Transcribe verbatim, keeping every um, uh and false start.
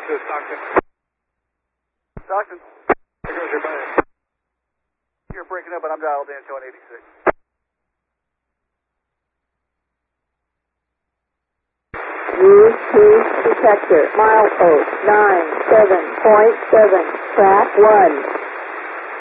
to Stockton. Stockton. There goes your bag. You're breaking up, but I'm dialed in to one eighty-six. Use cruise detector, milepost nine seven point seven, track one.